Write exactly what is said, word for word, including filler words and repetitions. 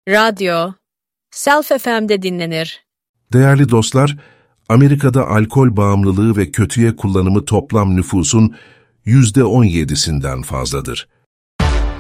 Radyo, Self F M'de dinlenir. Değerli dostlar, Amerika'da alkol bağımlılığı ve kötüye kullanımı toplam nüfusun yüzde on yedisinden fazladır.